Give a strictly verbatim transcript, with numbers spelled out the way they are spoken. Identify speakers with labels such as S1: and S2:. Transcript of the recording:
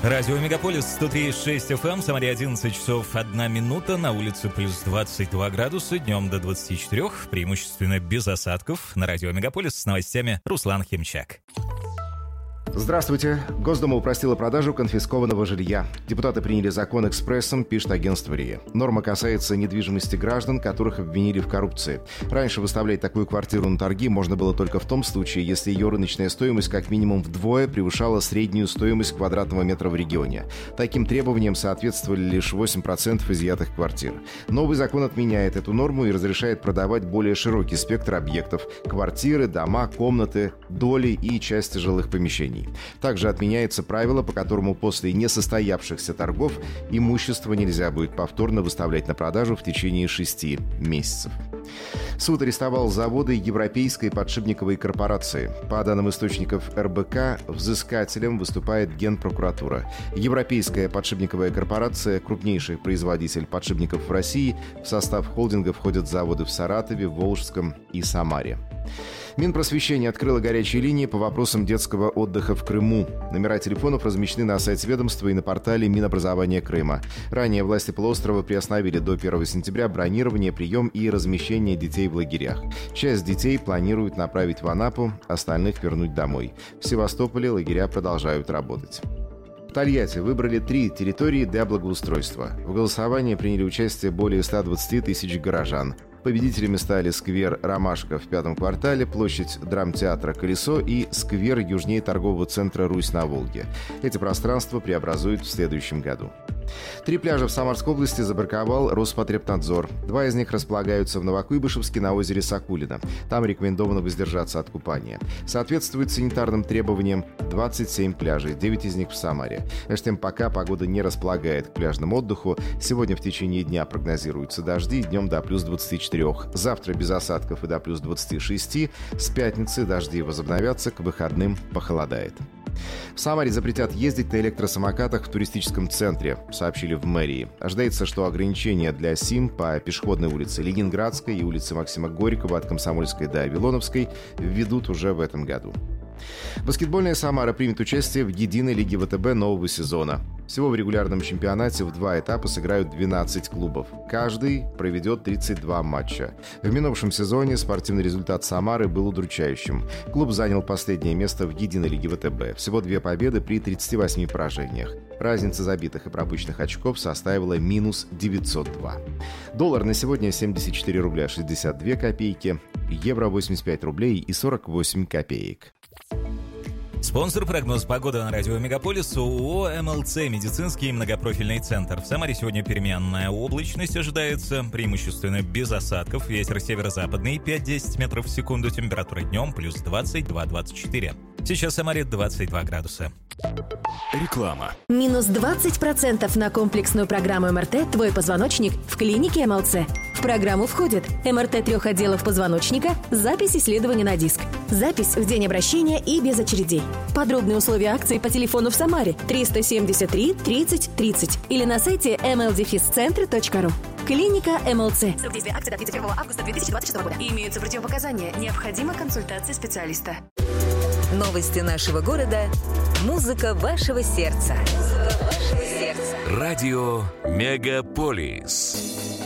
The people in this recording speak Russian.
S1: Радио Мегаполис сто три и шесть эф эм, Самаре одиннадцать часов одна минута, на улице плюс двадцать два градуса, днем до двадцати четырёх, преимущественно без осадков. На Радио Мегаполис с новостями Руслан Химчак.
S2: Здравствуйте. Госдума упростила продажу конфискованного жилья. Депутаты приняли закон экспрессом, пишет агентство РИА. Норма касается недвижимости граждан, которых обвинили в коррупции. Раньше выставлять такую квартиру на торги можно было только в том случае, если ее рыночная стоимость как минимум вдвое превышала среднюю стоимость квадратного метра в регионе. Таким требованиям соответствовали лишь восемь процентов изъятых квартир. Новый закон отменяет эту норму и разрешает продавать более широкий спектр объектов – квартиры, дома, комнаты, доли и части жилых помещений. Также отменяется правило, по которому после несостоявшихся торгов имущество нельзя будет повторно выставлять на продажу в течение шести месяцев. Суд арестовал заводы Европейской подшипниковой корпорации. По данным источников эр бэ ка, взыскателем выступает Генпрокуратура. Европейская подшипниковая корпорация – крупнейший производитель подшипников в России. В состав холдинга входят заводы в Саратове, Волжском и Самаре. Минпросвещение открыло горячие линии по вопросам детского отдыха в Крыму. Номера телефонов размещены на сайте ведомства и на портале Минобразования Крыма. Ранее власти полуострова приостановили до первого сентября бронирование, прием и размещение детей в лагерях. Часть детей планируют направить в Анапу, остальных вернуть домой. В Севастополе лагеря продолжают работать. В Тольятти выбрали три территории для благоустройства. В голосовании приняли участие более ста двадцати тысяч горожан. Победителями стали сквер «Ромашка» в пятом квартале, площадь драмтеатра «Колесо» и сквер южнее торгового центра «Русь на Волге». Эти пространства преобразуют в следующем году. Три пляжа в Самарской области забраковал Роспотребнадзор. Два из них располагаются в Новокуйбышевске на озере Сокулино. Там рекомендовано воздержаться от купания. Соответствует санитарным требованиям двадцать семь пляжей, девять из них в Самаре. Между тем, пока погода не располагает к пляжному отдыху, сегодня в течение дня прогнозируются дожди, днем до плюс двадцати четырёх. Завтра без осадков и до плюс двадцати шести. С пятницы дожди возобновятся, к выходным похолодает. В Самаре запретят ездить на электросамокатах в туристическом центре, сообщили в мэрии. Ожидается, что ограничения для СИМ по пешеходной улице Ленинградской и улице Максима Горького от Комсомольской до Вавилоновской введут уже в этом году. Баскетбольная Самара примет участие в единой лиге вэ тэ бэ нового сезона. Всего в регулярном чемпионате в два этапа сыграют двенадцать клубов. Каждый проведет тридцать два матча. В минувшем сезоне спортивный результат Самары был удручающим. Клуб занял последнее место в единой лиге вэ тэ бэ. Всего две победы при тридцати восьми поражениях. Разница забитых и пропущенных очков составила минус девятьсот два. Доллар на сегодня семьдесят четыре рубля шестьдесят две копейки, евро восемьдесят пять рублей и сорок восемь копеек.
S1: Спонсор прогноз погоды на радио Мегаполис ООО эм эл цэ медицинский многопрофильный центр. В Самаре сегодня переменная облачность ожидается, преимущественно без осадков. Ветер северо-западный пять-десять метров в секунду. Температура днем плюс двадцать два - двадцать четыре. Сейчас в Самаре двадцать два градуса.
S3: Реклама.
S4: Минус двадцать процентов на комплексную программу эм эр тэ «Твой позвоночник» в клинике эм эл цэ. В программу входит эм эр тэ трех отделов позвоночника, запись исследования на диск, запись в день обращения и без очередей. Подробные условия акции по телефону в Самаре триста семьдесят три тридцать тридцать или на сайте эм эл дефис центр точка ру. Клиника эм эл цэ. Срок действия акции до тридцать первого августа две тысячи двадцать шестого года. Имеются противопоказания. Необходима консультация специалиста.
S5: Новости нашего города. Музыка вашего сердца. Музыка вашего сердца.
S3: Радио Мегаполис.